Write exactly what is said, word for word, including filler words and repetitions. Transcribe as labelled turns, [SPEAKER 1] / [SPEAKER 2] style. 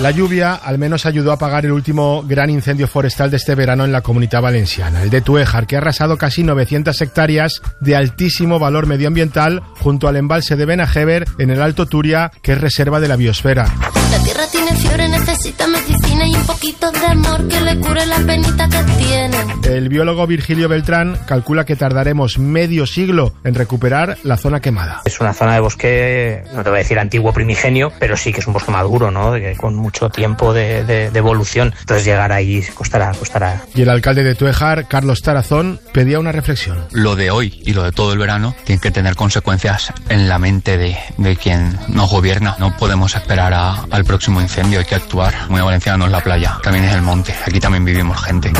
[SPEAKER 1] La lluvia al menos ayudó a apagar el último gran incendio forestal de este verano en la Comunitat Valenciana, el de Tuéjar, que ha arrasado casi novecientas hectáreas de altísimo valor medioambiental junto al embalse de Benajever en el Alto Turia, que es reserva de la biosfera.
[SPEAKER 2] La tierra tiene fiebre, necesita medicina y un poquito de amor que le cure la penita que tiene.
[SPEAKER 1] El biólogo Virgilio Beltrán calcula que tardaremos medio siglo en recuperar la zona quemada.
[SPEAKER 3] Es una zona de bosque, no te voy a decir antiguo primigenio, pero sí que es un bosque maduro, ¿no? Con mucho tiempo de, de, de evolución. Entonces llegar ahí costará, costará.
[SPEAKER 1] Y el alcalde de Tuéjar, Carlos Tarazón, pedía una reflexión.
[SPEAKER 4] Lo de hoy y lo de todo el verano tiene que tener consecuencias en la mente de, de quien nos gobierna. No podemos esperar a, al próximo incendio, hay que actuar. Muy Valenciana no es la playa, también es el monte. Aquí también vivimos gente.